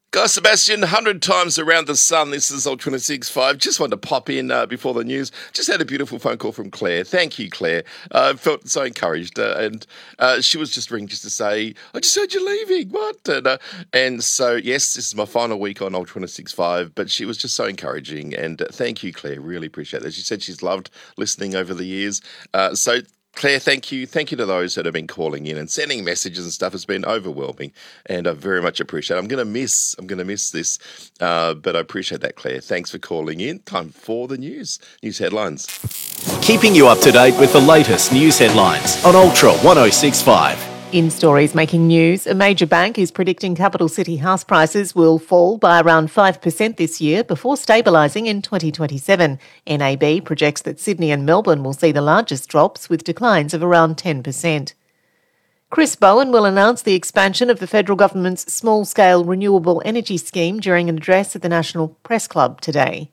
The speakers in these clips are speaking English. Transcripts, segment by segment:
Guy Sebastian, 100 times around the sun. This is Ultra 26.5. Just wanted to pop in before the news. Just had a beautiful phone call from Claire. Thank you, Claire. Felt so encouraged. And she was just ringing just to say, I just heard you're leaving. What? And so, yes, this is my final week on Ultra 26.5, but she was just so encouraging. And thank you, Claire. Really appreciate that. She said she's loved listening over the years. So Claire, thank you. Thank you to those that have been calling in and sending messages and stuff. It's been overwhelming, and I very much appreciate it. I'm going to miss this, but I appreciate that, Claire. Thanks for calling in. Time for the news headlines. Keeping you up to date with the latest news headlines on Ultra 1065. In stories making news, a major bank is predicting capital city house prices will fall by around 5% this year before stabilising in 2027. NAB projects that Sydney and Melbourne will see the largest drops, with declines of around 10%. Chris Bowen will announce the expansion of the federal government's small-scale renewable energy scheme during an address at the National Press Club today.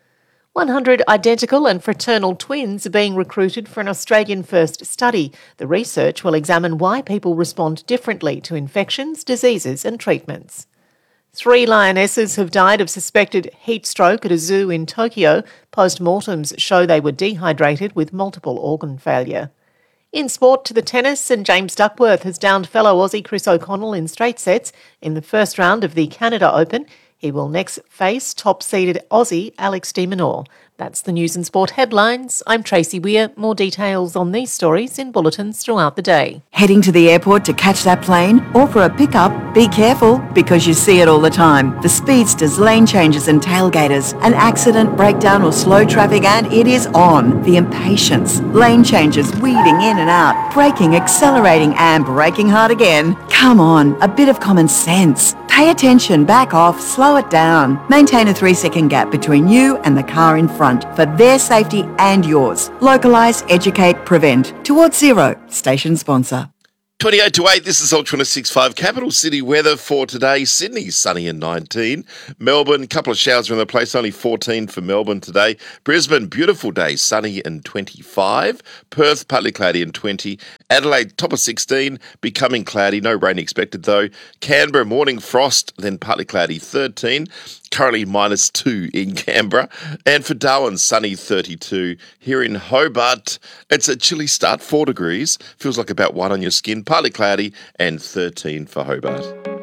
100 identical and fraternal twins are being recruited for an Australian-first study. The research will examine why people respond differently to infections, diseases and treatments. 3 lionesses have died of suspected heat stroke at a zoo in Tokyo. Post-mortems show they were dehydrated with multiple organ failure. In sport, to the tennis, and James Duckworth has downed fellow Aussie Chris O'Connell in straight sets in the first round of the Canada Open. He will next face top-seeded Aussie Alex de Minaur. That's the news and sport headlines. I'm Tracy Weir. More details on these stories in bulletins throughout the day. Heading to the airport to catch that plane or for a pickup? Be careful, because you see it all the time. The speedsters, lane changes and tailgaters. An accident, breakdown or slow traffic and it is on. The impatience. Lane changes, weaving in and out. Braking, accelerating and braking hard again. Come on, a bit of common sense. Pay attention, back off, slow it down. Maintain a 3-second gap between you and the car in front for their safety and yours. Localise, educate, prevent. Towards Zero, station sponsor. 28 to 8, this is Ultra 6.5. Capital city weather for today. Sydney, sunny and 19. Melbourne, a couple of showers around the place, only 14 for Melbourne today. Brisbane, beautiful day, sunny and 25. Perth, partly cloudy and 20. Adelaide, top of 16, becoming cloudy, no rain expected though. Canberra, morning frost, then partly cloudy, 13. Currently -2 in Canberra. And for Darwin, sunny 32. Here in Hobart, it's a chilly start, 4 degrees. Feels like about 1 on your skin, partly cloudy, and 13 for Hobart.